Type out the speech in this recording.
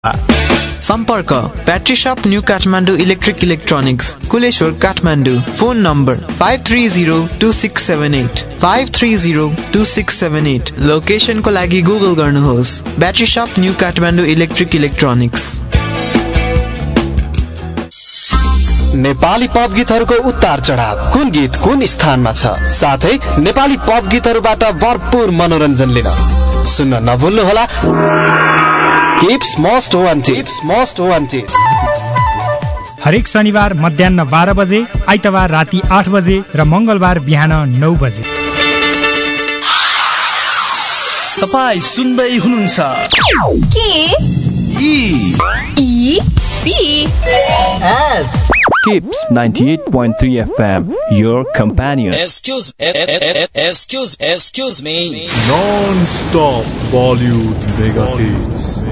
सम्पर्क ब्याट्री शप new Kathmandu electric electronics Kuleshwar Kathmandu phone number 53026785302678 53026785302678 लोकेसनको लागि गुगल गर्नुहोस् ब्याट्री शप new Kathmandu electric electronics Nepali pop गीतहरूको उतार चढाव कुन गीत कुन स्थानमा छ साथै नेपाली पप गीतहरूबाट भरपूर मनोरञ्जन लिन सुन्न नभुल्नुहोला Keeps Most Wanted हरेक शनिबार मध्याह्न 12 बजे आइतबार राति 8 बजे र मंगलबार बिहान 9 बजे तपाई सुन्दै हुनुहुन्छ के S Keeps 98.3 FM your companion. Excuse me. Non-stop Bollywood mega hits.